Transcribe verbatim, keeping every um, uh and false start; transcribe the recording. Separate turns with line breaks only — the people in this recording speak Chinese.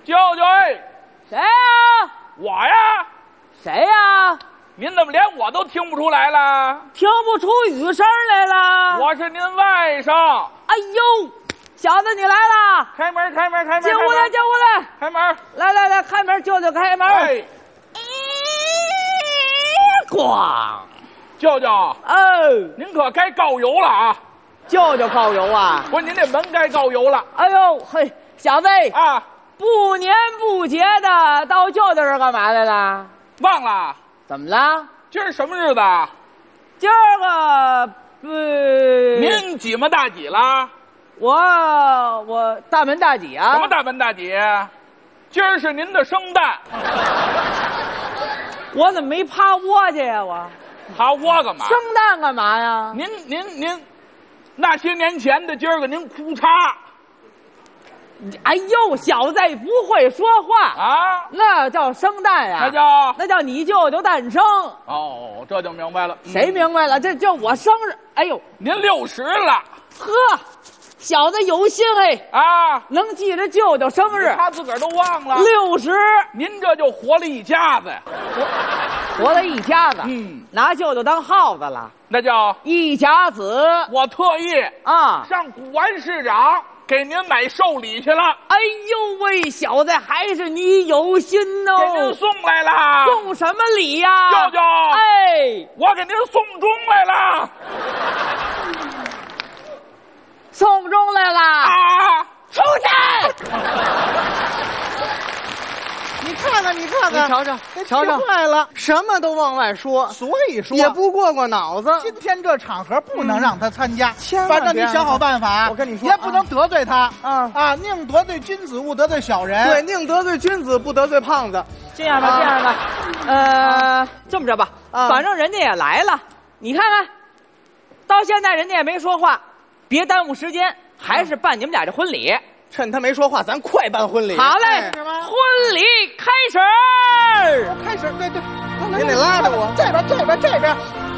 舅舅，哎，
谁呀？
我呀。
谁呀？
您怎么连我都听不出来了？
听不出语声来了。
我是您外甥。
哎呦，小子你来了！
开门，开门，开门！
进屋来，进屋来！
开门！
来来来，开门，舅舅开门！
哎，
咣！
舅舅，
哦，
您可该告油了啊！
舅舅告油啊！
不是，您这门该告油了。
哎呦嘿，小子
啊，
不年不节的到舅舅这儿干嘛来了？
忘了？
怎么了？
今儿什么日子？
今儿个不，
您几么大几了？
我我大门大几啊？
什么大门大几？今儿是您的生诞。
我怎么没趴窝去呀？我
爬窝干嘛？
生蛋干嘛呀？
您您您，那些年前的今儿个您哭嚓。
哎呦，小子不会说话
啊！
那叫生蛋呀、啊？
那叫
那叫你舅舅诞生。
哦，这就明白了。
嗯、谁明白了？这叫我生日。哎呦，
您六十了。
呵，小子有心嘿
啊，
能记着舅舅生日，
他自个儿都忘了。
六十，
您这就活了一家子呀！
活活了一家子，
嗯，
拿舅舅当耗子了，
那叫
一甲子。
我特意
啊
上古玩市场给您买寿礼去了。
哎呦喂，小子还是你有心哦！
给您送来了。
送什么礼呀、啊？
舅舅，
哎，
我给您送钟来了。
送钟来了
啊！
出去！
你看看，你看看，
你瞧瞧，
瞧瞧，坏了，什么都往外说，
所以说
也不过过脑子。
今天这场合不能让他参加，
千万
反正你想好办法。
我跟你说，
也不能得罪他。
啊
啊，宁得罪君子，勿得罪小人。
对，宁得罪君子，不得罪胖子。
这样吧，这样吧，呃，这么着吧，
啊
反正人家也来了，你看看，到现在人家也没说话，别耽误时间，还是办你们俩这婚礼。
趁他没说话，咱快办婚礼。
好嘞，
哎
婚礼开始。
开始，对对，
您得拉着我，
这边这边这边。